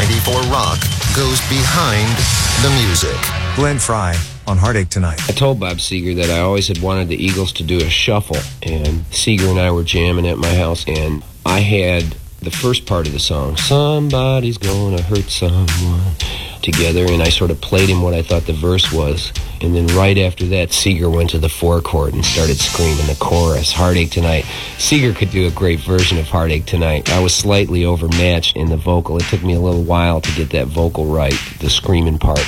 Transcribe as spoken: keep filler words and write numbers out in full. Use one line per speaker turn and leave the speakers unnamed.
ninety-four Rock goes behind the music.
Glenn Frey on Heartache Tonight.
I told Bob Seger that I always had wanted the Eagles to do a shuffle, and Seger and I were jamming at my house, and I had the first part of the song, "Somebody's Gonna Hurt Someone," together, and I sort of played him what I thought the verse was. And then right after that, Seger went to the four chord and started screaming the chorus, "Heartache Tonight." Seger could do a great version of Heartache Tonight. I was slightly overmatched in the vocal. It took me a little while to get that vocal right, the screaming part.